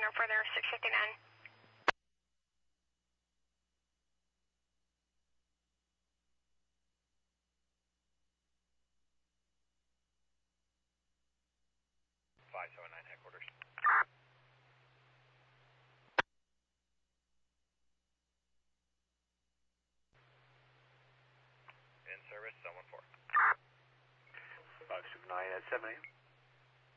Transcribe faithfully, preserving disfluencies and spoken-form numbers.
confirm for their six fifty-nine. five seven nine headquarters. In service, seven one four. five seven nine at seven A M.